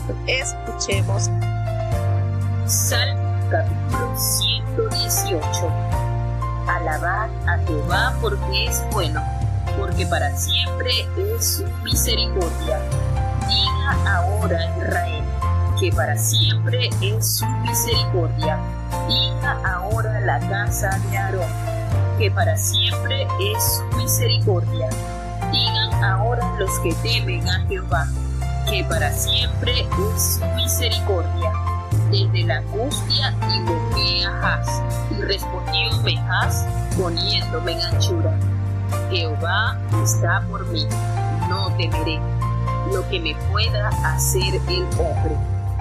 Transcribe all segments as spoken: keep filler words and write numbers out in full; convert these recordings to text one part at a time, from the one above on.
Cristo. Escuchemos. Salmo capítulo ciento dieciocho. Alabad a Jehová porque es bueno, porque para siempre es su misericordia. Diga ahora Israel, que para siempre es su misericordia. Diga ahora la casa de Aarón, que para siempre es su misericordia. Digan ahora los que temen a Jehová, que para siempre es su misericordia. Desde la angustia invoqué a Jas, y respondióme Jas poniéndome en anchura. Jehová está por mí, no temeré lo que me pueda hacer el hombre.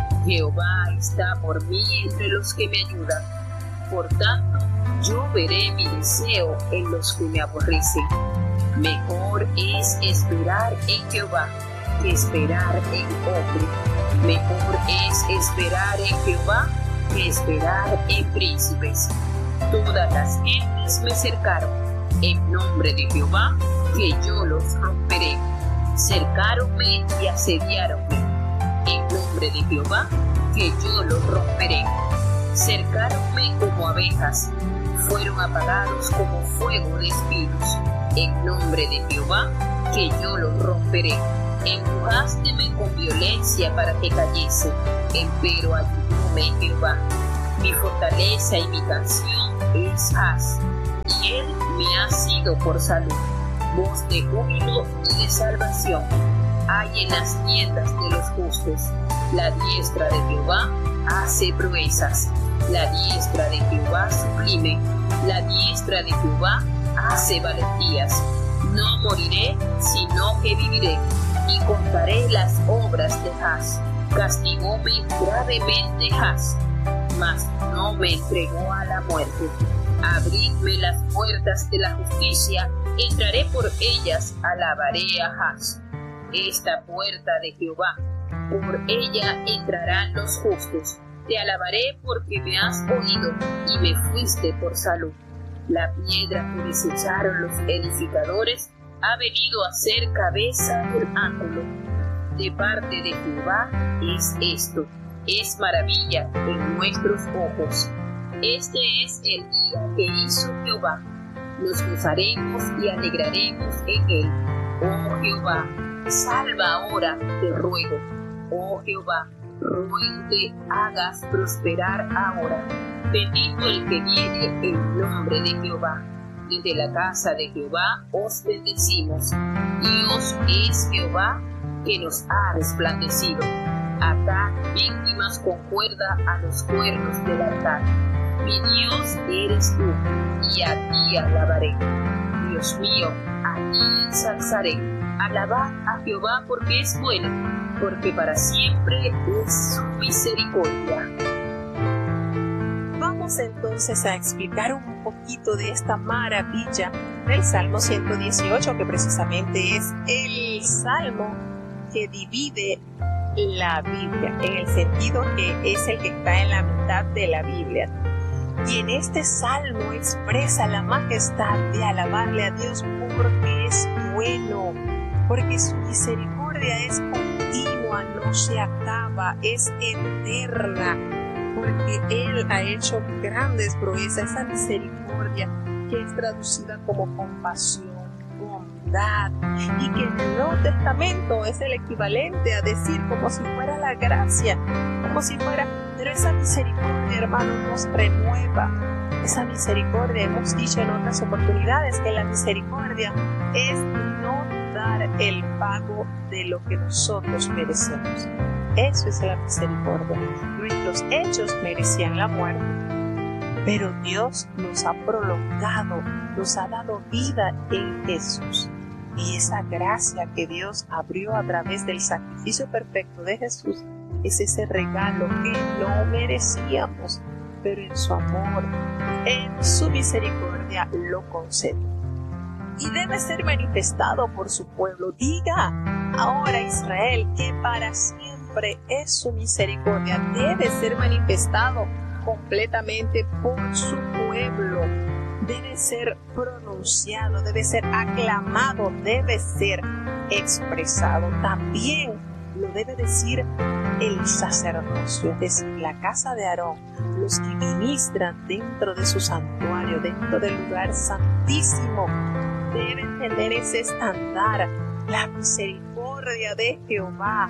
Jehová está por mí entre los que me ayudan. Por tanto, yo veré mi deseo en los que me aborrecen. Mejor es esperar en Jehová que esperar en hombre. Mejor es esperar en Jehová que esperar en príncipes. Todas las gentes me cercaron, en nombre de Jehová, que yo los romperé. Cercáronme y asediáronme, en nombre de Jehová, que yo los romperé. Cercáronme como abejas, fueron apagados como fuego de espinos, en nombre de Jehová, que yo los romperé. Empujásteme con violencia para que cayese, empero ayudóme Jehová. Mi fortaleza y mi canción es Jas, y él me ha sido por salud. Voz de júbilo y de salvación hay en las tiendas de los justos. La diestra de Jehová hace proezas, la diestra de Jehová sublime, la diestra de Jehová hace valentías. No moriré, sino que viviré, y contaré las obras de Jas. Castigóme gravemente Jas, mas no me entregó a la muerte. Abridme las puertas de la justicia, entraré por ellas, alabaré a Jas. Esta puerta de Jehová, por ella entrarán los justos. Te alabaré porque me has oído y me fuiste por salud. La piedra que desecharon los edificadores ha venido a ser cabeza del ángulo. De parte de Jehová es esto, es maravilla en nuestros ojos. Este es el día que hizo Jehová. Nos gozaremos y alegraremos en él. Oh Jehová, salva ahora, te ruego. Oh Jehová, ruego que hagas prosperar ahora. Bendito el que viene en nombre de Jehová. Desde la casa de Jehová os bendecimos. Dios es Jehová que nos ha resplandecido. Atad víctimas con cuerda a los cuernos del altar. Mi Dios eres tú, y a ti alabaré. Dios mío, a ti ensalzaré. Alabad a Jehová porque es bueno, porque para siempre es su misericordia. Vamos entonces a explicar un poquito de esta maravilla del Salmo ciento dieciocho, que precisamente es el salmo que divide la Biblia, en el sentido que es el que está en la mitad de la Biblia. Y en este salmo expresa la majestad de alabarle a Dios porque es bueno, porque su misericordia es continua, no se acaba, es eterna, porque Él ha hecho grandes proezas. Esa misericordia que es traducida como compasión, bondad, y que en el Nuevo Testamento es el equivalente a decir como si fuera la gracia, como si fuera, pero esa misericordia, hermano, nos renueva. Esa misericordia, hemos dicho en otras oportunidades que la misericordia es no dar el pago de lo que nosotros merecemos. Eso es la misericordia. Nuestros hechos merecían la muerte, pero Dios nos ha prolongado, nos ha dado vida en Jesús. Y esa gracia que Dios abrió a través del sacrificio perfecto de Jesús es ese regalo que no merecíamos, pero en su amor, en su misericordia lo concede. Y debe ser manifestado por su pueblo. Diga ahora Israel que para siempre es su misericordia. Debe ser manifestado completamente por su pueblo. Debe ser pronunciado, debe ser aclamado, debe ser expresado. También lo debe decir el sacerdocio, es decir, la casa de Aarón, los que ministran dentro de su santuario, dentro del lugar santísimo, deben tener ese estándar, la misericordia de Jehová.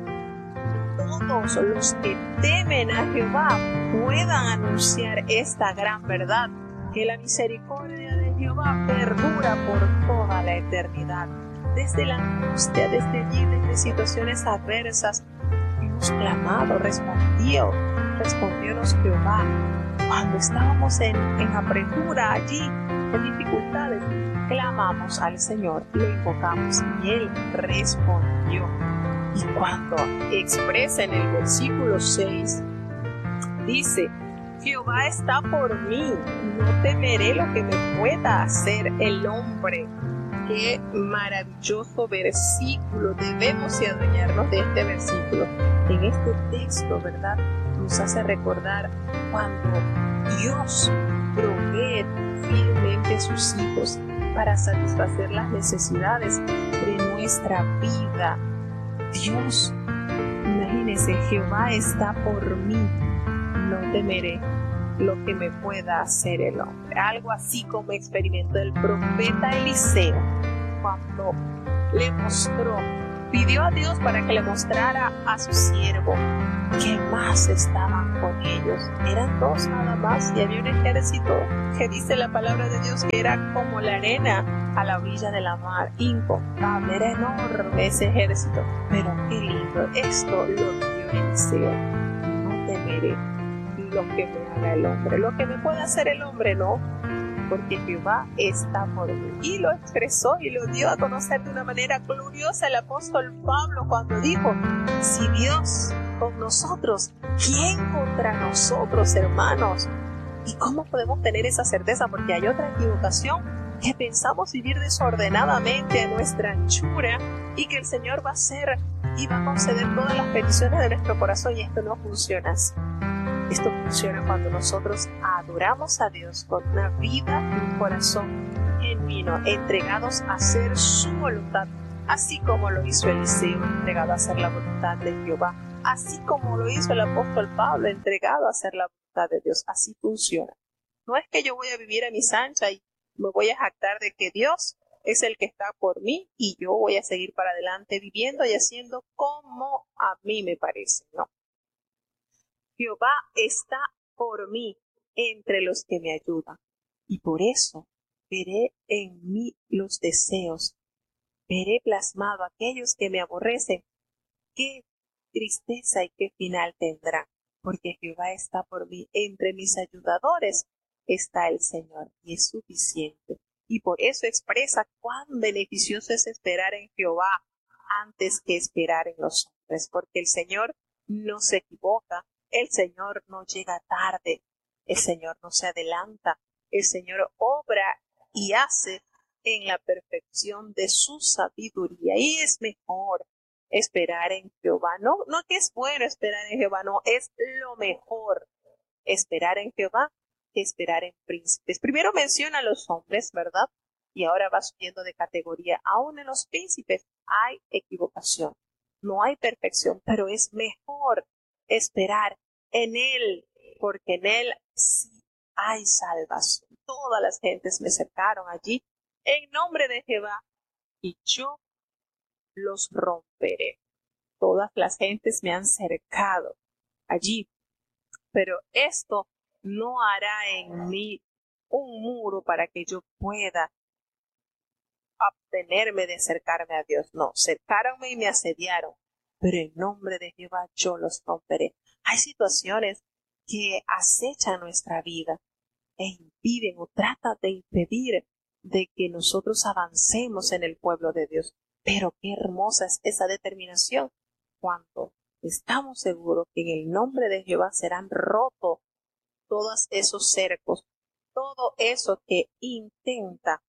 Todos los que temen a Jehová puedan anunciar esta gran verdad, que la misericordia de Jehová perdura por toda la eternidad. Desde la angustia, desde allí, desde situaciones adversas, hemos clamado, respondió, respondiónos Jehová. Cuando estábamos en, en apretura allí, en dificultades, clamamos al Señor, lo invocamos y Él respondió. Y cuando expresa en el versículo seis, dice: Jehová está por mí, no temeré lo que me pueda hacer el hombre. Qué maravilloso versículo, debemos y adueñarnos de este versículo. En este texto, ¿verdad?, nos hace recordar cuando Dios provee fielmente a sus hijos para satisfacer las necesidades de nuestra vida. Dios, imagínense, Jehová está por mí, no temeré lo que me pueda hacer el hombre. Algo así como experimentó el profeta Eliseo cuando le mostró, pidió a Dios para que le mostrara a su siervo que más estaban con ellos. Eran dos nada más y había un ejército que dice la palabra de Dios que era como la arena a la orilla de la mar, incontable, era enorme ese ejército. Pero qué lindo, esto lo dio Eliseo: no temeré lo que me haga el hombre, lo que me pueda hacer el hombre no, porque Jehová está por mí. Y lo expresó y lo dio a conocer de una manera gloriosa el apóstol Pablo cuando dijo: si Dios con nosotros, ¿quién contra nosotros, hermanos? ¿Y cómo podemos tener esa certeza? Porque hay otra equivocación, que pensamos vivir desordenadamente a nuestra anchura y que el Señor va a hacer y va a conceder todas las peticiones de nuestro corazón, y esto no funciona así. Esto funciona cuando nosotros adoramos a Dios con una vida y un corazón genuino, entregados a hacer su voluntad, así como lo hizo Eliseo, entregado a hacer la voluntad de Jehová, así como lo hizo el apóstol Pablo, entregado a hacer la voluntad de Dios. Así funciona. No es que yo voy a vivir a mi ancha y me voy a jactar de que Dios es el que está por mí y yo voy a seguir para adelante viviendo y haciendo como a mí me parece. No. Jehová está por mí entre los que me ayudan, y por eso veré en mí los deseos, veré plasmado aquellos que me aborrecen. Qué tristeza y qué final tendrán, porque Jehová está por mí, entre mis ayudadores está el Señor, y es suficiente. Y por eso expresa cuán beneficioso es esperar en Jehová antes que esperar en los hombres, porque el Señor no se equivoca. El Señor no llega tarde, el Señor no se adelanta, el Señor obra y hace en la perfección de su sabiduría. Y es mejor esperar en Jehová. No, no que es bueno esperar en Jehová, no, es lo mejor esperar en Jehová que esperar en príncipes. Primero menciona a los hombres, ¿verdad? Y ahora va subiendo de categoría. Aún en los príncipes hay equivocación, no hay perfección, pero es mejor esperar en Él, porque en Él sí hay salvación. Todas las gentes me cercaron allí en nombre de Jehová, y yo los romperé. Todas las gentes me han cercado allí, pero esto no hará en mí un muro para que yo pueda abstenerme de acercarme a Dios. No, cercáronme y me asediaron, pero en nombre de Jehová yo los romperé. Hay situaciones que acechan nuestra vida e impiden o tratan de impedir de que nosotros avancemos en el pueblo de Dios. Pero qué hermosa es esa determinación cuando estamos seguros que en el nombre de Jehová serán rotos todos esos cercos, todo eso que intenta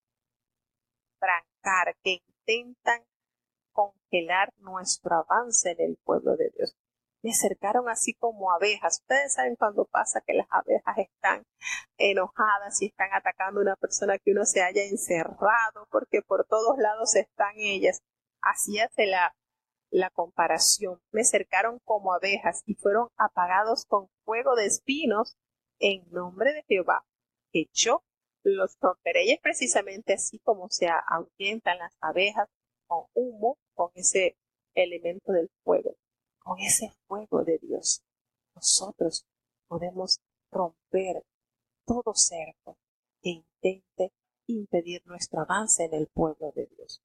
trancar, que intentan congelar nuestro avance en el pueblo de Dios. Me acercaron así como abejas. Ustedes saben cuando pasa que las abejas están enojadas y están atacando a una persona que uno se haya encerrado porque por todos lados están ellas. Así hace la, la comparación. Me cercaron como abejas y fueron apagados con fuego de espinos en nombre de Jehová, que yo los romperé. Y es precisamente así como se ahuyentan las abejas, con humo, con ese elemento del fuego, con ese fuego de Dios. Nosotros podemos romper todo cerco que intente impedir nuestro avance en el pueblo de Dios.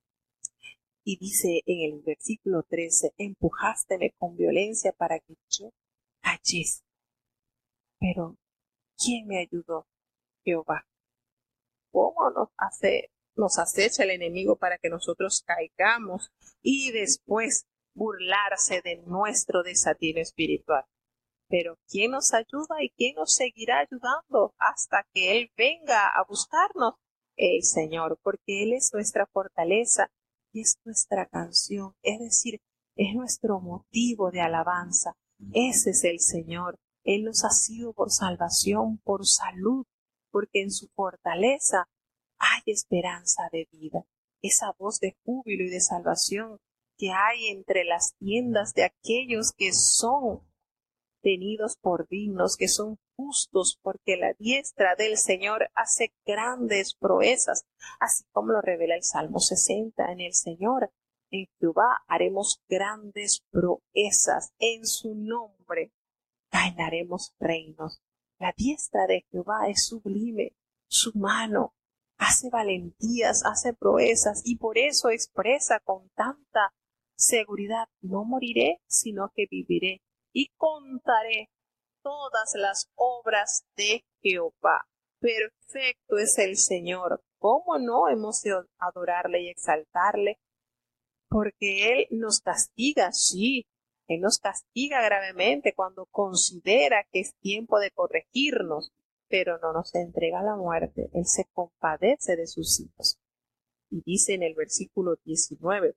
Y dice en el versículo trece, empujásteme con violencia para que yo cayese. Pero, ¿quién me ayudó? Jehová. ¿Cómo nos hace, nos acecha el enemigo para que nosotros caigamos y después burlarse de nuestro desatino espiritual? Pero ¿quién nos ayuda y quién nos seguirá ayudando hasta que Él venga a buscarnos? El Señor, porque Él es nuestra fortaleza y es nuestra canción, es decir, es nuestro motivo de alabanza. Ese es el Señor. Él nos ha sido por salvación, por salud, porque en su fortaleza hay esperanza de vida. Esa voz de júbilo y de salvación que hay entre las tiendas de aquellos que son tenidos por dignos, que son justos, porque la diestra del Señor hace grandes proezas, así como lo revela el Salmo sesenta. En el Señor, en Jehová, haremos grandes proezas, en su nombre ganaremos reinos. La diestra de Jehová es sublime, su mano hace valentías, hace proezas, y por eso expresa con tanta seguridad: no moriré, sino que viviré y contaré todas las obras de Jehová. Perfecto es el Señor. ¿Cómo no hemos de adorarle y exaltarle? Porque Él nos castiga, sí, Él nos castiga gravemente cuando considera que es tiempo de corregirnos, pero no nos entrega la muerte. Él se compadece de sus hijos. Y dice en el versículo diecinueve,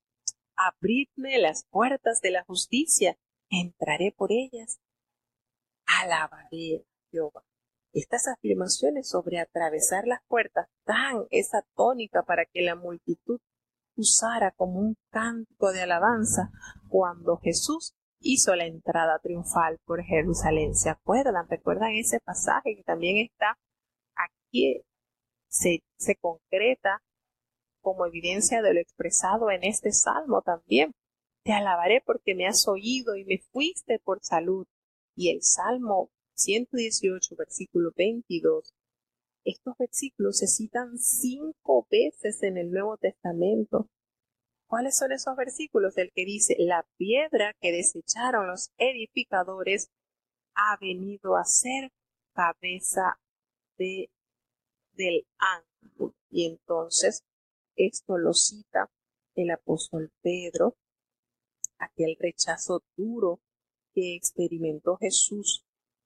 abridme las puertas de la justicia, entraré por ellas, alabaré a Jehová. Estas afirmaciones sobre atravesar las puertas dan esa tónica para que la multitud usara como un cántico de alabanza cuando Jesús hizo la entrada triunfal por Jerusalén. ¿Se acuerdan? ¿Recuerdan ese pasaje que también está aquí? Se, se concreta como evidencia de lo expresado en este salmo también. Te alabaré porque me has oído y me fuiste por salud. Y el Salmo ciento dieciocho, versículo veintidós. Estos versículos se citan cinco veces en el Nuevo Testamento. ¿Cuáles son esos versículos? El que dice, la piedra que desecharon los edificadores ha venido a ser cabeza de, del ángulo. Y entonces esto lo cita el apóstol Pedro, aquel rechazo duro que experimentó Jesús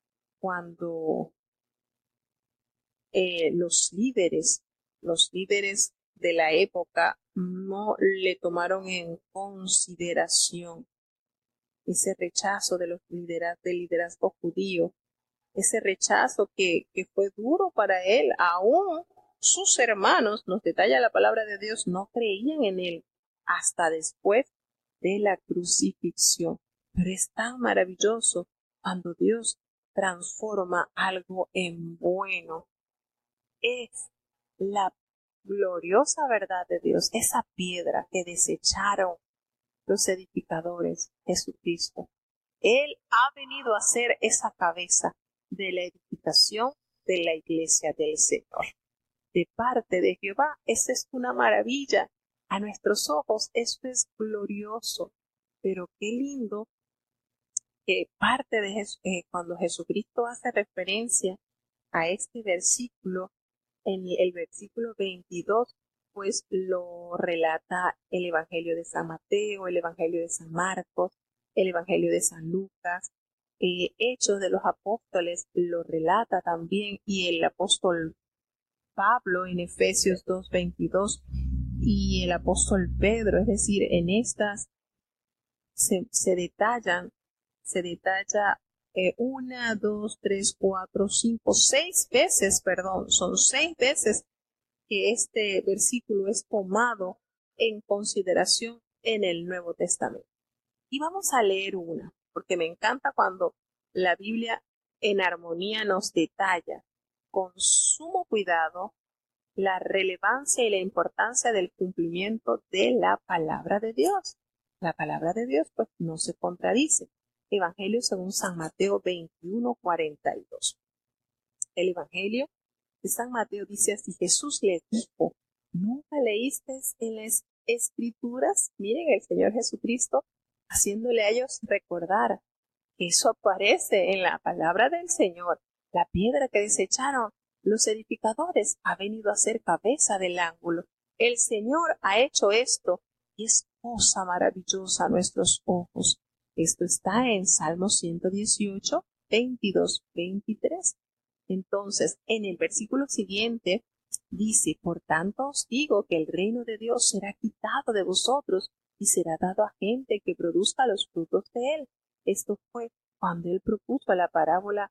cuando eh, los líderes, los líderes de la época no le tomaron en consideración. Ese rechazo de los liderazgos, del liderazgo judío, ese rechazo que, que fue duro para él, aún sus hermanos, nos detalla la palabra de Dios, no creían en él hasta después de la crucifixión. Pero es tan maravilloso cuando Dios transforma algo en bueno. Es la gloriosa verdad de Dios, esa piedra que desecharon los edificadores, Jesucristo. Él ha venido a ser esa cabeza de la edificación de la iglesia del Señor. De parte de Jehová, esa es una maravilla. A nuestros ojos esto es glorioso, pero qué lindo que parte de Jes- eh, cuando Jesucristo hace referencia a este versículo, en el versículo veintidós, pues lo relata el Evangelio de San Mateo, el Evangelio de San Marcos, el Evangelio de San Lucas, eh, Hechos de los Apóstoles lo relata también, y el apóstol Pablo en Efesios dos veintidós y el apóstol Pedro, es decir, en estas se, se detallan, se detalla eh, una, dos, tres, cuatro, cinco, seis veces, perdón, son seis veces que este versículo es tomado en consideración en el Nuevo Testamento. Y vamos a leer una, porque me encanta cuando la Biblia en armonía nos detalla con sumo cuidado la relevancia y la importancia del cumplimiento de la palabra de Dios. La palabra de Dios pues no se contradice. Evangelio según San Mateo veintiuno, cuarenta y dos. El Evangelio de San Mateo dice así: Jesús les dijo, ¿nunca leísteis en las Escrituras? Miren, el Señor Jesucristo haciéndole a ellos recordar que eso aparece en la palabra del Señor. La piedra que desecharon los edificadores ha venido a ser cabeza del ángulo. El Señor ha hecho esto y es cosa maravillosa a nuestros ojos. Esto está en Salmo ciento dieciocho, veintidós, veintitrés. Entonces, en el versículo siguiente dice: por tanto os digo que el reino de Dios será quitado de vosotros y será dado a gente que produzca los frutos de él. Esto fue cuando él propuso la parábola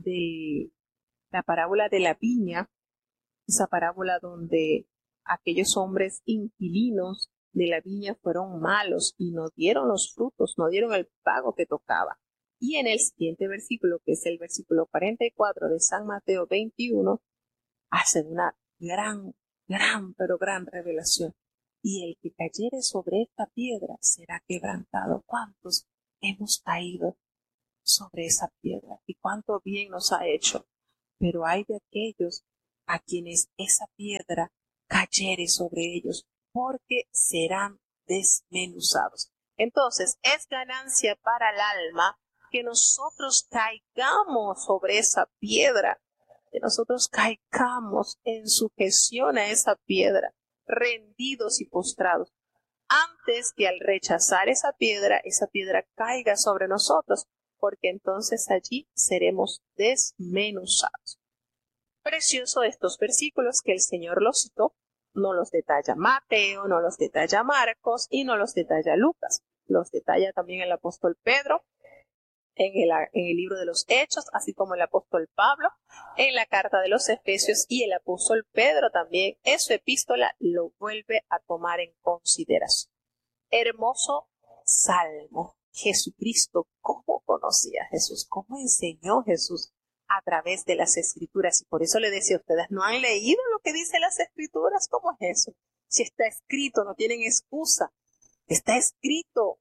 de la parábola de la viña, esa parábola donde aquellos hombres inquilinos de la viña fueron malos y no dieron los frutos, no dieron el pago que tocaba. Y en el siguiente versículo, que es el versículo cuarenta y cuatro de San Mateo veintiuno, hace una gran, gran, pero gran revelación. Y el que cayere sobre esta piedra será quebrantado. ¿Cuántos hemos caído sobre esa piedra? Y cuánto bien nos ha hecho. Pero hay de aquellos a quienes esa piedra cayere sobre ellos, porque serán desmenuzados. Entonces, es ganancia para el alma que nosotros caigamos sobre esa piedra, que nosotros caigamos en sujeción a esa piedra, rendidos y postrados, antes que al rechazar esa piedra, esa piedra caiga sobre nosotros, porque entonces allí seremos desmenuzados. Precioso estos versículos que el Señor los citó, no los detalla Mateo, no los detalla Marcos y no los detalla Lucas, los detalla también el apóstol Pedro en el, en el libro de los Hechos, así como el apóstol Pablo en la carta de los Efesios, y el apóstol Pedro también en su epístola lo vuelve a tomar en consideración. Hermoso salmo. Jesucristo, ¿cómo conocía a Jesús? ¿Cómo enseñó Jesús? A través de las Escrituras. Y por eso le decía a ustedes, ¿no han leído lo que dice las Escrituras? ¿Cómo es eso? Si está escrito, no tienen excusa. Está escrito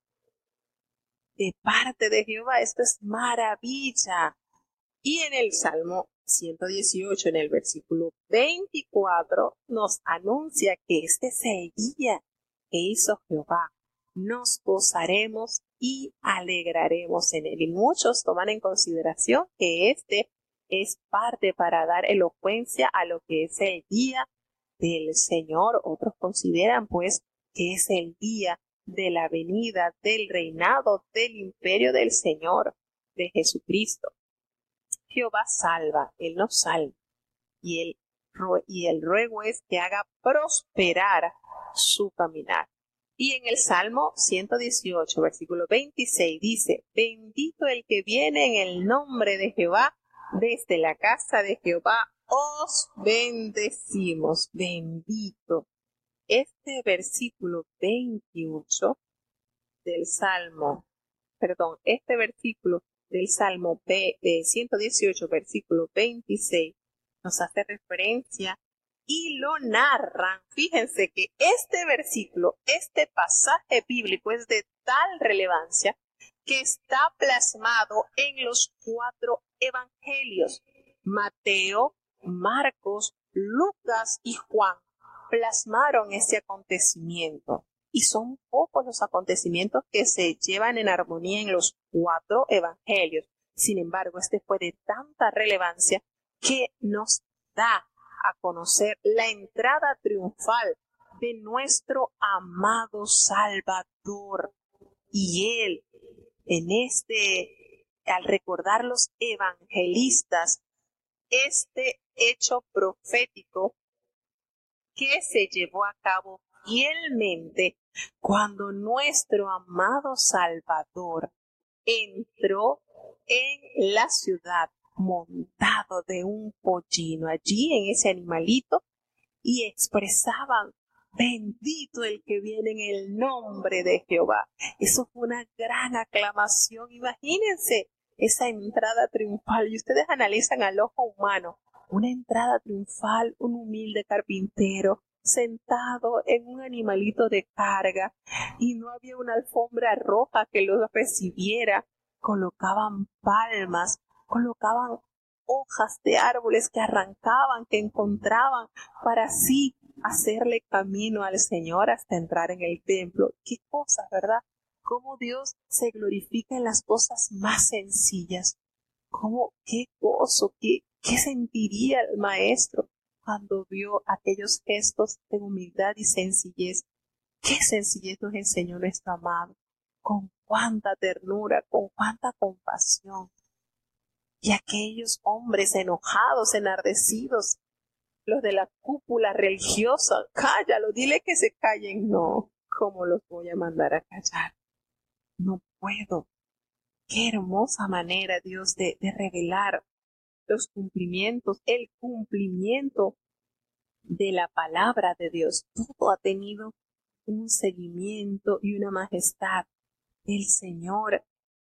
de parte de Jehová. Esto es maravilla. Y en el Salmo ciento dieciocho, en el versículo veinticuatro, nos anuncia que este es el día que hizo Jehová. Nos gozaremos y alegraremos en él. Y muchos toman en consideración que este es parte para dar elocuencia a lo que es el día del Señor. Otros consideran pues que es el día de la venida del reinado del imperio del Señor, de Jesucristo. Jehová salva, Él nos salva, y el, y el ruego es que haga prosperar su caminar. Y en el Salmo ciento dieciocho, versículo veintiséis, dice: bendito el que viene en el nombre de Jehová, desde la casa de Jehová os bendecimos. Bendito. Este versículo veintiocho del Salmo, perdón, este versículo del Salmo de ciento dieciocho, versículo veintiséis, nos hace referencia y lo narran. Fíjense que este versículo, este pasaje bíblico es de tal relevancia que está plasmado en los cuatro evangelios. Mateo, Marcos, Lucas y Juan plasmaron ese acontecimiento. Y son pocos los acontecimientos que se llevan en armonía en los cuatro evangelios. Sin embargo, este fue de tanta relevancia que nos da a conocer la entrada triunfal de nuestro amado Salvador. Y él, en este, al recordar los evangelistas, este hecho profético que se llevó a cabo fielmente cuando nuestro amado Salvador entró en la ciudad montado de un pollino, allí en ese animalito, y expresaban bendito el que viene en el nombre de Jehová. Eso fue una gran aclamación. Imagínense esa entrada triunfal. Y ustedes analizan al ojo humano, una entrada triunfal, un humilde carpintero sentado en un animalito de carga, y no había una alfombra roja que lo recibiera. Colocaban palmas, colocaban hojas de árboles que arrancaban, que encontraban, para así hacerle camino al Señor hasta entrar en el templo. Qué cosas, ¿verdad? Cómo Dios se glorifica en las cosas más sencillas. Cómo, qué gozo, qué, qué sentiría el maestro cuando vio aquellos gestos de humildad y sencillez. Qué sencillez nos enseñó nuestro amado. Con cuánta ternura, con cuánta compasión. Y aquellos hombres enojados, enardecidos, los de la cúpula religiosa, cállalo, dile que se callen. No, ¿cómo los voy a mandar a callar? No puedo. Qué hermosa manera, Dios, de, de revelar los cumplimientos, el cumplimiento de la palabra de Dios. Todo ha tenido un seguimiento y una majestad. El Señor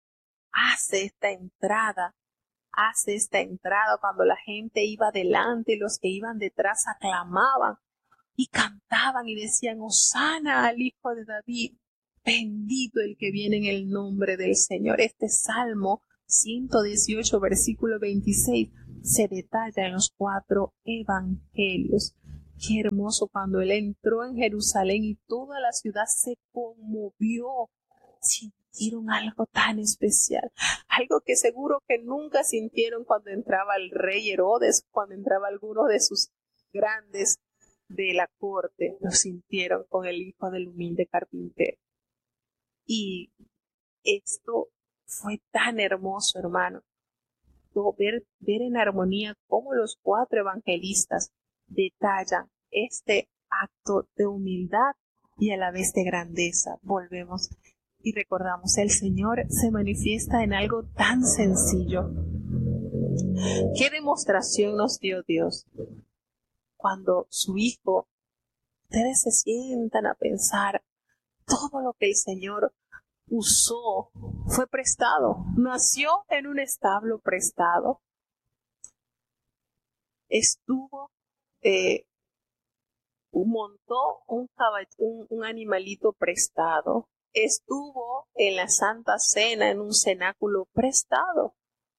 hace esta entrada, hace esta entrada cuando la gente iba adelante, los que iban detrás aclamaban y cantaban y decían: Hosana al Hijo de David, bendito el que viene en el nombre del Señor. Este Salmo ciento dieciocho, versículo veintiséis, se detalla en los cuatro evangelios. Qué hermoso cuando él entró en Jerusalén y toda la ciudad se conmovió. Sintieron algo tan especial, algo que seguro que nunca sintieron cuando entraba el rey Herodes, cuando entraba alguno de sus grandes de la corte. Lo sintieron con el hijo del humilde carpintero. Y esto fue tan hermoso, hermano, ver, ver en armonía cómo los cuatro evangelistas detallan este acto de humildad y a la vez de grandeza. Volvemos y recordamos, el Señor se manifiesta en algo tan sencillo. ¿Qué demostración nos dio Dios? Cuando su Hijo, ustedes se sientan a pensar, todo lo que el Señor usó fue prestado. Nació en un establo prestado. Estuvo, eh, montó un, caball- un, un animalito prestado. Estuvo en la Santa Cena en un cenáculo prestado.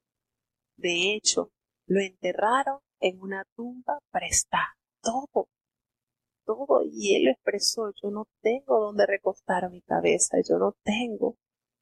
De hecho, lo enterraron en una tumba prestada. Todo, todo. Y él lo expresó: yo no tengo donde recostar mi cabeza, yo no tengo.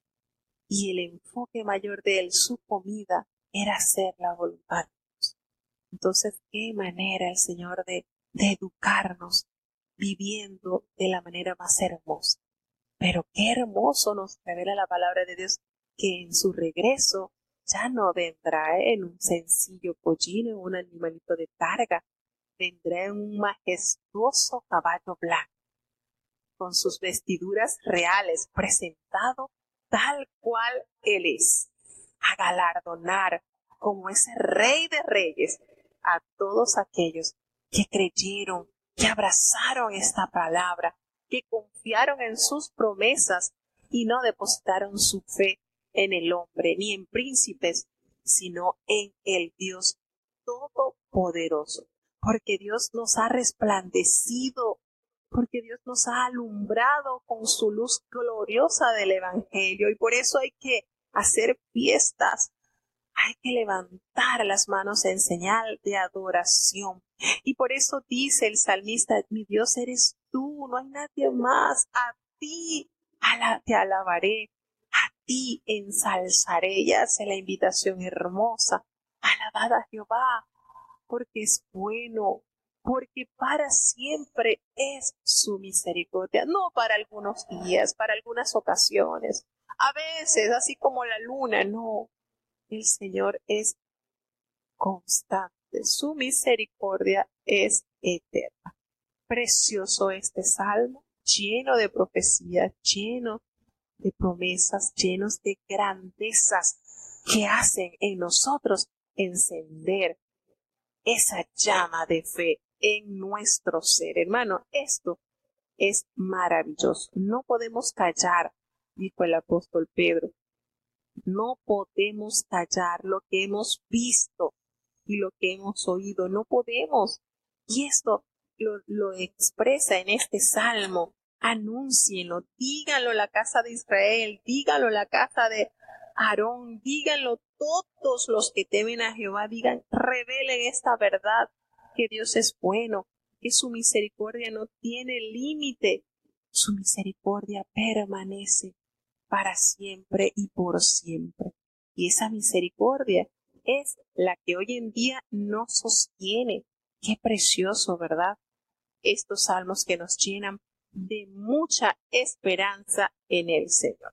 Y el enfoque mayor de él, su comida, era hacer la voluntad de Dios. Entonces, qué manera el Señor de, de educarnos, viviendo de la manera más hermosa. Pero qué hermoso nos revela la palabra de Dios, que en su regreso ya no vendrá en un sencillo pollino, en un animalito de carga, vendrá en un majestuoso caballo blanco, con sus vestiduras reales, presentado tal cual Él es, a galardonar como ese Rey de Reyes a todos aquellos que creyeron, que abrazaron esta palabra, que confiaron en sus promesas y no depositaron su fe en el hombre ni en príncipes, sino en el Dios Todopoderoso. Porque Dios nos ha resplandecido, porque Dios nos ha alumbrado con su luz gloriosa del Evangelio, y por eso hay que hacer fiestas, hay que levantar las manos en señal de adoración. Y por eso dice el salmista: mi Dios eres tú, no hay nadie más, a ti ala, te alabaré, a ti ensalzaré. Y hace la invitación hermosa: alabad a Jehová, porque es bueno, porque para siempre es su misericordia. No para algunos días, para algunas ocasiones, a veces, así como la luna, no. El Señor es constante, su misericordia es eterna. Precioso este salmo, lleno de profecías, lleno de promesas, llenos de grandezas que hacen en nosotros encender esa llama de fe en nuestro ser. Hermano, esto es maravilloso. No podemos callar, dijo el apóstol Pedro. No podemos callar lo que hemos visto y lo que hemos oído. No podemos. Y esto lo, lo expresa en este salmo. Anúncienlo, díganlo la casa de Israel, díganlo la casa de Aarón, díganlo todos los que temen a Jehová, digan, revelen esta verdad, que Dios es bueno, que su misericordia no tiene límite, su misericordia permanece para siempre y por siempre. Y esa misericordia es la que hoy en día nos sostiene. Qué precioso, ¿verdad? Estos salmos que nos llenan de mucha esperanza en el Señor.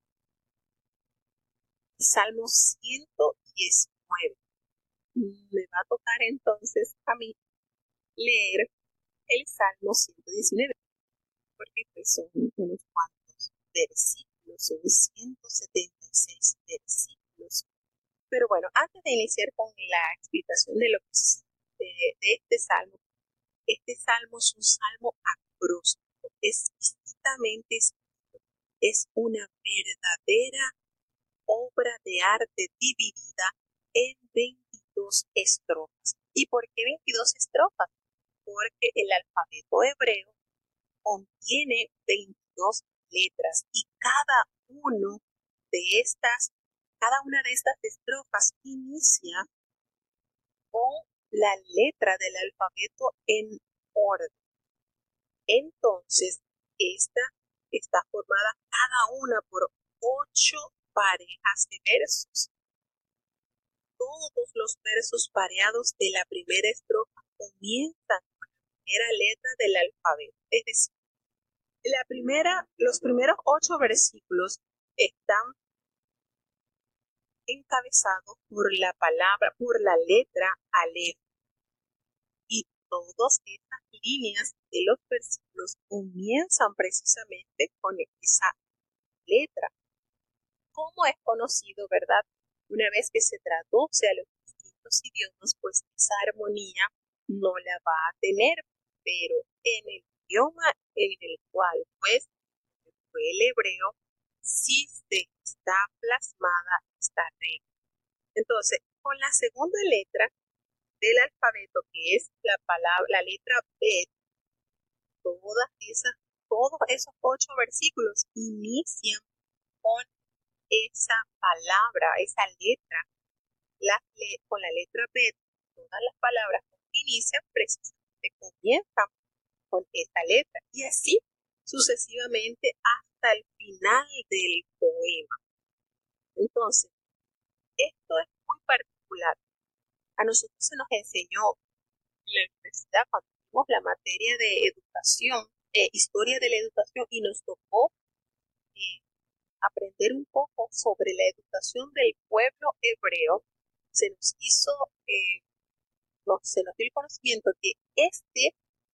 Salmo ciento diecinueve. Me va a tocar entonces a mí leer el Salmo ciento diecinueve, porque pues son unos cuantos versículos, son ciento setenta y seis versículos. Pero bueno, antes de iniciar con la explicación de, lo que es, de, de este salmo, este salmo es un salmo acróstico, exquisitamente escrito, es una verdadera obra de arte dividida en veintidós estrofas. ¿Y por qué veintidós estrofas? Porque el alfabeto hebreo contiene veintidós letras y cada uno de estas, cada una de estas estrofas inicia con la letra del alfabeto en orden. Entonces, esta está formada cada una por ocho parejas de versos. Todos los versos pareados de la primera estrofa comienzan con la primera letra del alfabeto. Es decir, la primera, los primeros ocho versículos están encabezados por la palabra, por la letra Aleph. Y todas estas líneas de los versículos comienzan precisamente con esa letra. Como es conocido, ¿verdad? Una vez que se traduce a los distintos idiomas, pues esa armonía no la va a tener, pero en el idioma en el cual pues fue el hebreo, sí se está plasmada esta regla. Entonces, con la segunda letra del alfabeto, que es la palabra, la letra Bet, todas esas, todos esos ocho versículos inician con esa palabra, esa letra, la, con la letra Bet, todas las palabras que inician precisamente comienzan con esta letra, y así sucesivamente hasta el final del poema. Entonces, esto es muy particular. A nosotros se nos enseñó en la universidad cuando tuvimos la materia de educación, eh, historia de la educación, y nos tocó eh, aprender un poco sobre la educación del pueblo hebreo. Se nos hizo, eh, no, se nos dio el conocimiento que este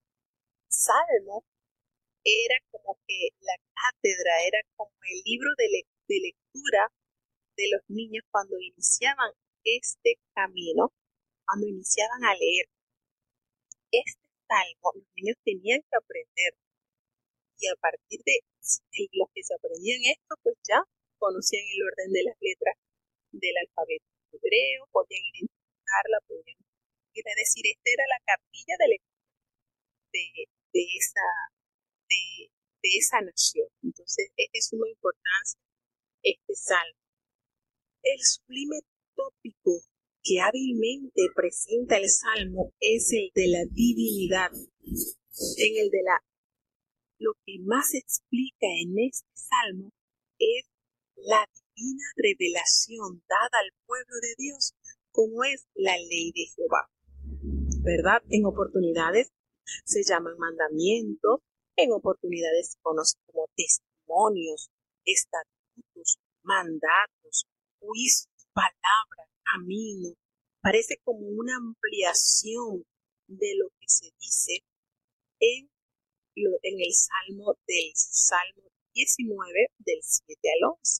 salmo era como que la cátedra, era como el libro de, le de lectura de los niños cuando iniciaban este camino, cuando iniciaban a leer este salmo. Los niños tenían que aprender, y a partir de los que se aprendían esto, pues ya conocían el orden de las letras del alfabeto hebreo, podían identificarla, podían es decir, esta era la capilla de, de, de esa de, de esa nación. Entonces es de suma importancia este salmo. El sublime tópico que hábilmente presenta el salmo es el de la divinidad. En el de la lo que más se explica en este salmo es la divina revelación dada al pueblo de Dios, como es la ley de Jehová, ¿verdad? En oportunidades se llaman mandamientos, en oportunidades se conocen como testimonios, estatutos, mandatos, juicios, palabra, camino. Parece como una ampliación de lo que se dice en, en el Salmo del Salmo diecinueve, del siete al once.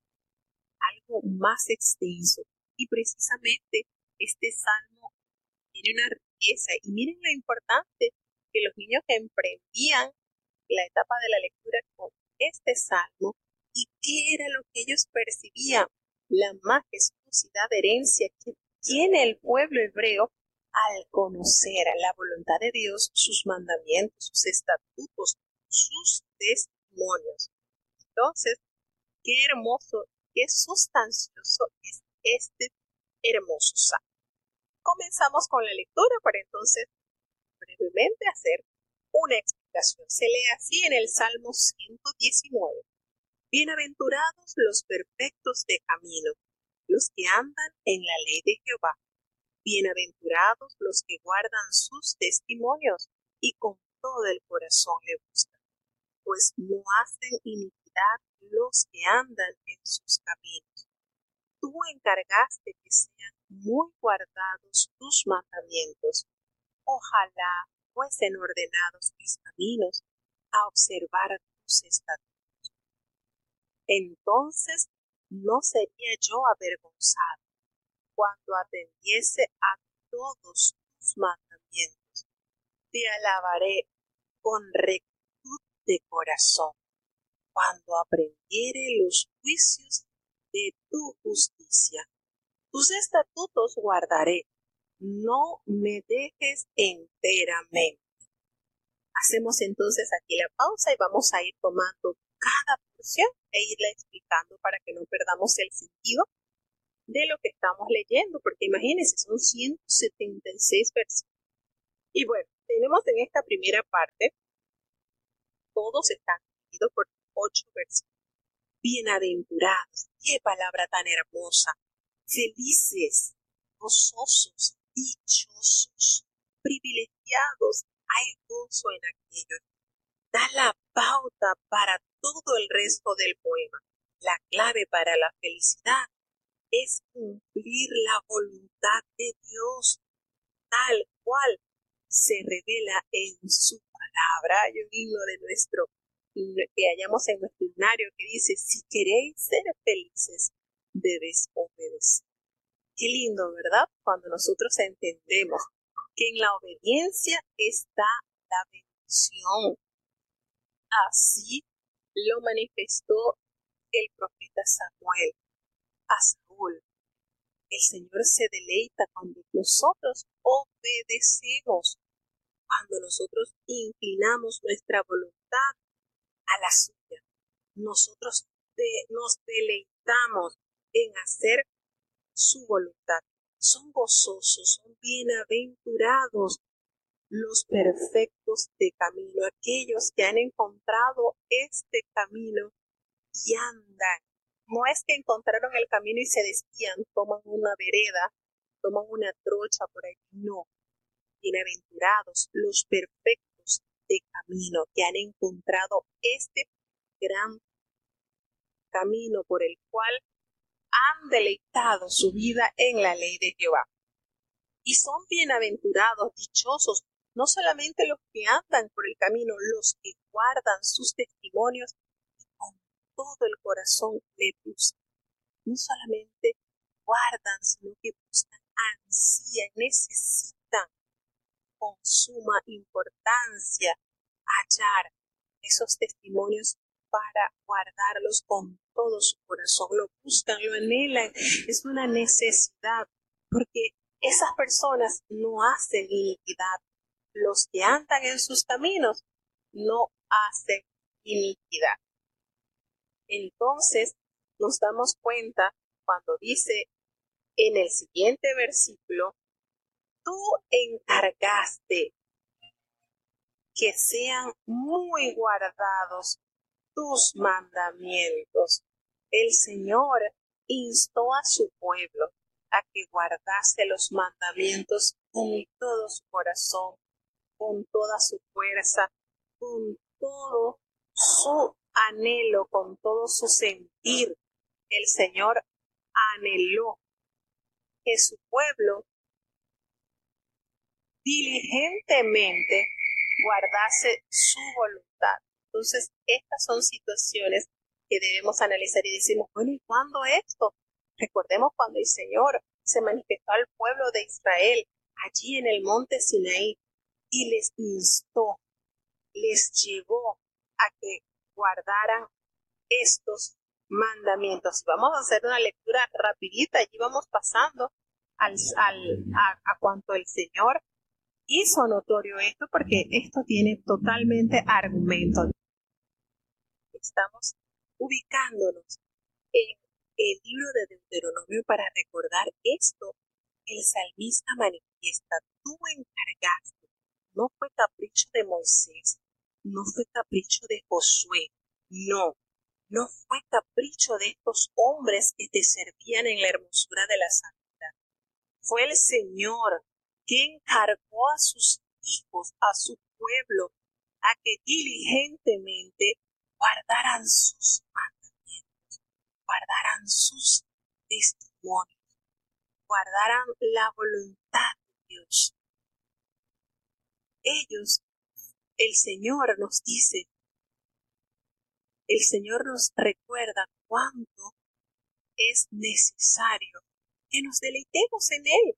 Algo más extenso. Y precisamente este Salmo tiene una riqueza. Y miren lo importante, que los niños que emprendían la etapa de la lectura con este salmo y qué era lo que ellos percibían, la majestuosidad de herencia que tiene el pueblo hebreo al conocer la voluntad de Dios, sus mandamientos, sus estatutos, sus testimonios. Entonces, qué hermoso, qué sustancioso es este hermoso salmo. Comenzamos con la lectura para entonces brevemente hacer una explicación. Se lee así en el Salmo ciento diecinueve. Bienaventurados los perfectos de camino, los que andan en la ley de Jehová. Bienaventurados los que guardan sus testimonios y con todo el corazón le buscan, pues no hacen iniquidad los que andan en sus caminos. Tú encargaste que sean muy guardados tus mandamientos. Ojalá fuesen ordenados mis caminos a observar tus estatutos. Entonces no sería yo avergonzado cuando atendiese a todos tus mandamientos. Te alabaré con rectitud de corazón cuando aprendiere los juicios de tu justicia. Tus estatutos guardaré, no me dejes enteramente. Hacemos entonces aquí la pausa y vamos a ir tomando cada porción e irla explicando para que no perdamos el sentido de lo que estamos leyendo, porque imagínense, son ciento setenta y seis versículos. Y bueno, tenemos en esta primera parte, todos están divididos por ocho versículos. Bienaventurados, qué palabra tan hermosa. Felices, gozosos, dichosos, privilegiados, hay gozo en aquello. Da la pauta para todo el resto del poema. La clave para la felicidad es cumplir la voluntad de Dios, tal cual se revela en su palabra. Hay un himno de nuestro, que hallamos en nuestro himnario que dice, si queréis ser felices, debes obedecer. Qué lindo, ¿verdad? Cuando nosotros entendemos que en la obediencia está la bendición. Así lo manifestó el profeta Samuel a Saúl. El Señor se deleita cuando nosotros obedecemos, cuando nosotros inclinamos nuestra voluntad a la suya. Nosotros de, nos deleitamos en hacer su voluntad. Son gozosos, son bienaventurados los perfectos de camino, aquellos que han encontrado este camino y andan. No es que encontraron el camino y se desvían, toman una vereda, toman una trocha por ahí, no. Bienaventurados los perfectos de camino, que han encontrado este gran camino por el cual han deleitado su vida en la ley de Jehová. Y son bienaventurados, dichosos, no solamente los que andan por el camino, los que guardan sus testimonios y con todo el corazón le buscan. No solamente guardan, sino que buscan, ansían, necesitan con suma importancia hallar esos testimonios para guardarlos con todo su corazón. Lo buscan, lo anhelan, es una necesidad, porque esas personas no hacen iniquidad. Los que andan en sus caminos no hacen iniquidad. Entonces nos damos cuenta cuando dice en el siguiente versículo, tú encargaste que sean muy guardados tus mandamientos. El Señor instó a su pueblo a que guardase los mandamientos con todo su corazón, con toda su fuerza, con todo su anhelo, con todo su sentir. El Señor anheló que su pueblo diligentemente guardase su voluntad. Entonces, estas son situaciones que debemos analizar y decimos, bueno, ¿y cuándo esto? Recordemos cuando el Señor se manifestó al pueblo de Israel allí en el monte Sinaí y les instó, les llevó a que guardaran estos mandamientos. Vamos a hacer una lectura rapidita, allí vamos pasando al, al, a, a cuanto el Señor hizo notorio esto, porque esto tiene totalmente argumento. Estamos ubicándonos en el libro de Deuteronomio para recordar esto. El salmista manifiesta: tú encargaste. No fue capricho de Moisés, no fue capricho de Josué, no, no fue capricho de estos hombres que te servían en la hermosura de la santidad. Fue el Señor que encargó a sus hijos, a su pueblo, a que diligentemente guardaran sus mandamientos, guardaran sus testimonios, guardaran la voluntad de Dios. Ellos, el Señor nos dice, el Señor nos recuerda cuánto es necesario que nos deleitemos en Él.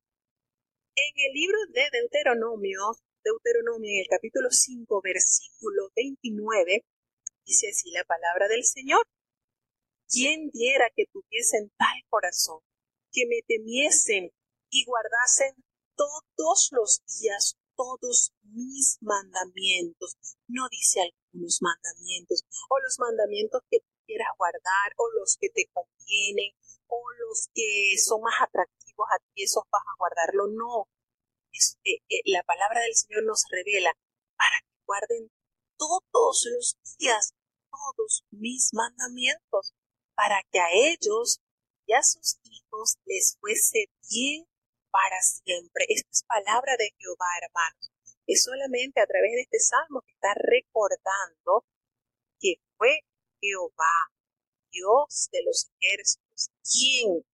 En el libro de Deuteronomio, Deuteronomio en el capítulo cinco, versículo veintinueve, dice así la palabra del Señor: ¿quién diera que tuviesen tal corazón, que me temiesen y guardasen todos los días todos mis mandamientos? No dice algunos mandamientos, o los mandamientos que tú quieras guardar, o los que te convienen, o los que son más atractivos a ti, esos vas a guardarlo. No, es, eh, eh, la palabra del Señor nos revela para que guarden todos los días todos mis mandamientos, para que a ellos y a sus hijos les fuese bien para siempre. Esta es palabra de Jehová, hermanos. Es solamente a través de este salmo que está recordando que fue Jehová, Dios de los ejércitos, quien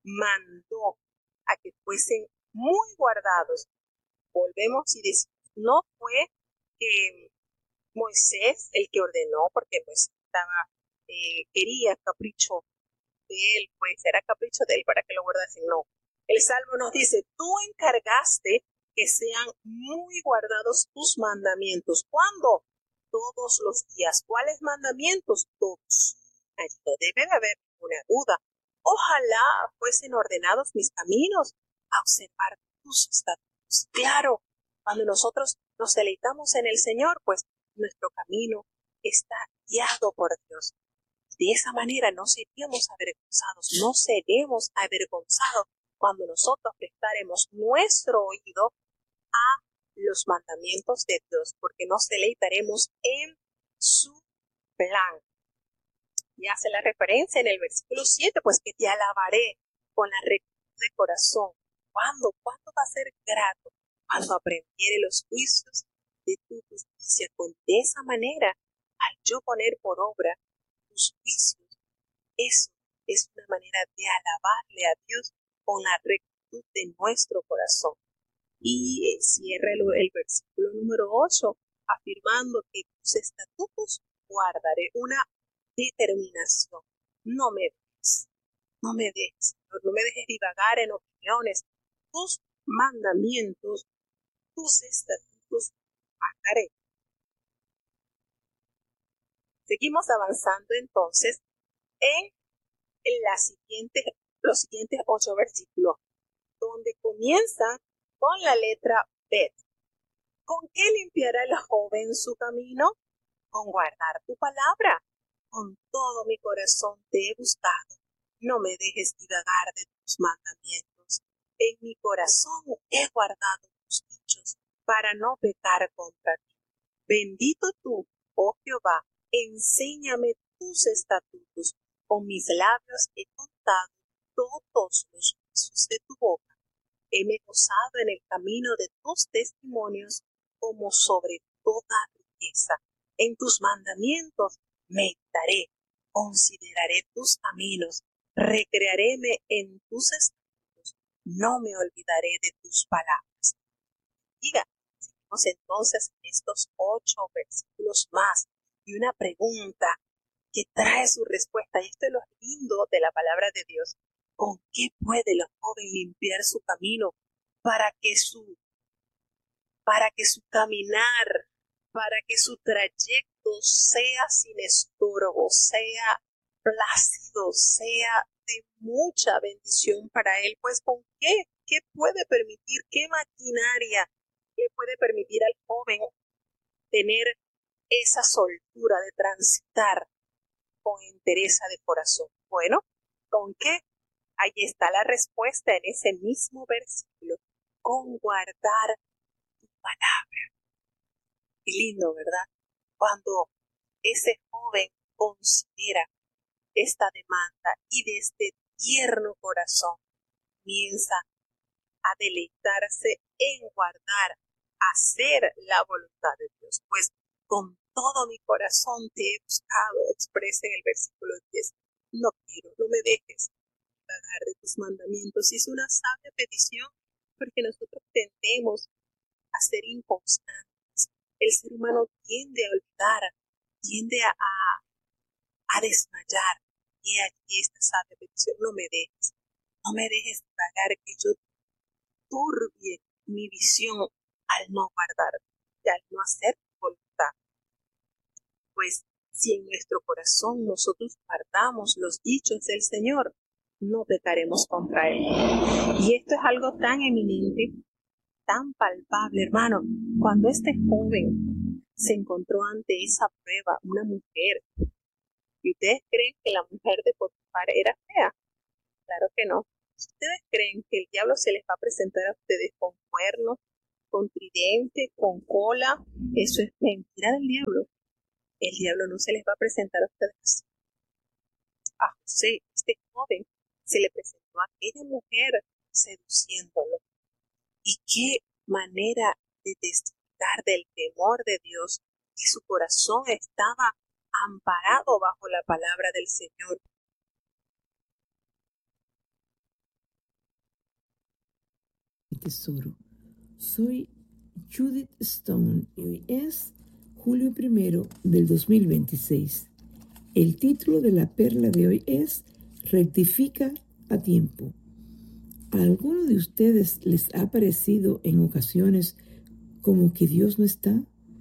mandó a que fuesen muy guardados. Volvemos y decimos, no fue que Moisés el que ordenó, porque Moisés estaba, eh, quería capricho de él, pues era capricho de él para que lo guardasen. No, el Salmo nos dice: tú encargaste que sean muy guardados tus mandamientos. ¿Cuándo? Todos los días. ¿Cuáles mandamientos? Todos. Allí no debe de haber ninguna duda. Ojalá fuesen ordenados mis caminos a observar tus estatutos. Claro, cuando nosotros nos deleitamos en el Señor, pues nuestro camino está guiado por Dios. De esa manera no seríamos avergonzados, no seremos avergonzados cuando nosotros prestaremos nuestro oído a los mandamientos de Dios, porque nos deleitaremos en su plan. Y hace la referencia en el versículo siete, pues que te alabaré con la rectitud de corazón. ¿Cuándo? ¿Cuándo va a ser grato? Cuando aprendiere los juicios de tu justicia. Con de esa manera, al yo poner por obra tus juicios, eso es una manera de alabarle a Dios con la rectitud de nuestro corazón. Y cierra el, el versículo número ocho, afirmando que tus estatutos guardaré, una determinación. No me dejes, no me dejes, no me dejes divagar en opiniones. Tus mandamientos, tus estatutos guardaré. Seguimos avanzando entonces en, en la siguiente, los siguientes ocho versículos, donde comienzan con la letra Bet. ¿Con qué limpiará el joven su camino? Con guardar tu palabra. Con todo mi corazón te he buscado. No me dejes divagar de tus mandamientos. En mi corazón he guardado tus dichos para no pecar contra ti. Bendito tú, oh Jehová, enséñame tus estatutos. Con mis labios he contado todos los juicios de tu boca. Heme gozado en el camino de tus testimonios como sobre toda riqueza. En tus mandamientos meditaré, consideraré tus caminos, recrearéme en tus estatutos, no me olvidaré de tus palabras. Diga, seguimos entonces en estos ocho versículos más y una pregunta que trae su respuesta, y esto es lo lindo de la palabra de Dios. ¿Con qué puede el joven limpiar su camino para que su, para que su caminar, para que su trayecto todo sea sin estorbo, sea plácido, sea de mucha bendición para él. Pues ¿con qué? ¿Qué puede permitir? ¿Qué maquinaria le puede permitir al joven tener esa soltura de transitar con entereza de corazón? Bueno, ¿con qué? Ahí está la respuesta en ese mismo versículo, con guardar tu palabra. Qué lindo, ¿verdad? Cuando ese joven considera esta demanda y desde tierno corazón comienza a deleitarse en guardar, hacer la voluntad de Dios. Pues con todo mi corazón te he buscado, expresa en el versículo diez. No quiero, no me dejes pagar de tus mandamientos. Es una sabia petición porque nosotros tendemos a ser inconstantes. El ser humano tiende a olvidar, tiende a, a, a desmayar. Y aquí esta sabia petición, no me dejes, no me dejes pagar que yo turbie mi visión al no guardar y al no hacer tu voluntad. Pues si en nuestro corazón nosotros guardamos los dichos del Señor, no pecaremos contra Él. Y esto es algo tan eminente, tan palpable, hermano. Cuando este joven se encontró ante esa prueba, una mujer, ¿y ustedes creen que la mujer de Potifar era fea? Claro que no. Si ustedes creen que el diablo se les va a presentar a ustedes con cuernos, con tridente, con cola, eso es mentira del diablo. El diablo no se les va a presentar a ustedes así. A José, este joven, se le presentó a aquella mujer seduciéndolo. Y qué manera de testificar del temor de Dios, que su corazón estaba amparado bajo la palabra del Señor. Tesoro. Soy Judith Stone y hoy es julio primero del dos mil veintiséis. El título de la perla de hoy es Rectifica a tiempo. ¿A alguno de ustedes les ha parecido en ocasiones como que Dios no está?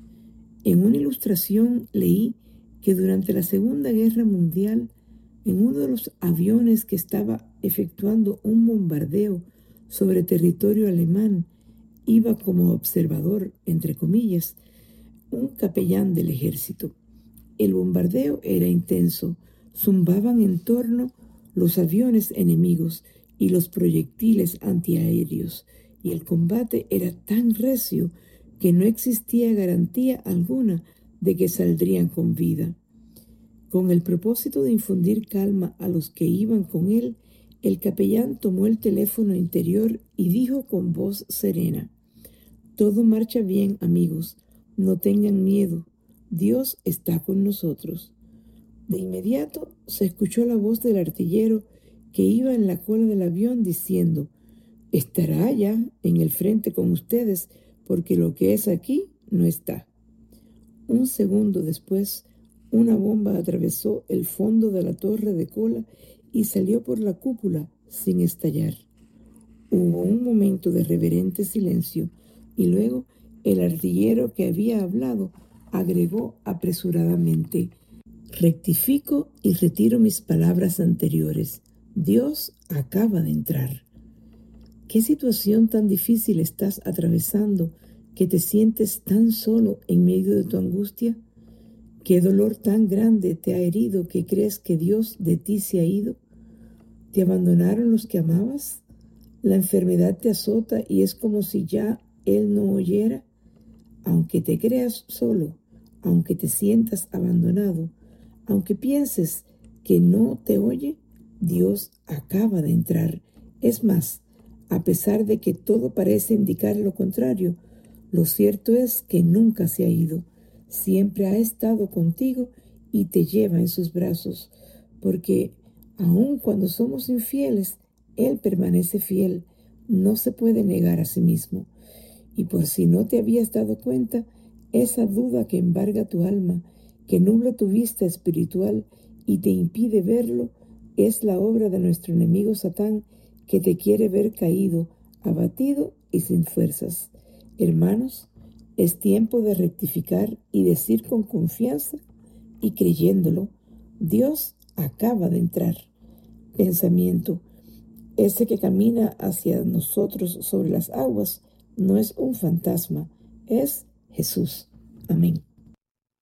En una ilustración leí que durante la Segunda Guerra Mundial, en uno de los aviones que estaba efectuando un bombardeo sobre territorio alemán, iba como observador, entre comillas, un capellán del ejército. El bombardeo era intenso, zumbaban en torno los aviones enemigos y los proyectiles antiaéreos, y el combate era tan recio que no existía garantía alguna de que saldrían con vida. Con el propósito de infundir calma a los que iban con él, el capellán tomó el teléfono interior y dijo con voz serena: «Todo marcha bien, amigos, no tengan miedo, Dios está con nosotros». De inmediato se escuchó la voz del artillero que iba en la cola del avión diciendo: «Estará allá en el frente con ustedes, porque lo que es aquí no está». Un segundo después, una bomba atravesó el fondo de la torre de cola y salió por la cúpula sin estallar. Hubo un momento de reverente silencio y luego el artillero que había hablado agregó apresuradamente: «Rectifico y retiro mis palabras anteriores. Dios acaba de entrar». ¿Qué situación tan difícil estás atravesando que te sientes tan solo en medio de tu angustia? ¿Qué dolor tan grande te ha herido que crees que Dios de ti se ha ido? ¿Te abandonaron los que amabas? ¿La enfermedad te azota y es como si ya Él no oyera? Aunque te creas solo, aunque te sientas abandonado, aunque pienses que no te oye, Dios acaba de entrar. Es más, a pesar de que todo parece indicar lo contrario, lo cierto es que nunca se ha ido. Siempre ha estado contigo y te lleva en sus brazos, porque aun cuando somos infieles, Él permanece fiel, no se puede negar a sí mismo. Y por si no te habías dado cuenta, esa duda que embarga tu alma, que nubla tu vista espiritual y te impide verlo, es la obra de nuestro enemigo Satán, que te quiere ver caído, abatido y sin fuerzas. Hermanos, Es tiempo de rectificar y decir con confianza y creyéndolo, Dios acaba de entrar. Pensamiento: ese que camina hacia nosotros sobre las aguas no es un fantasma, es Jesús. Amén.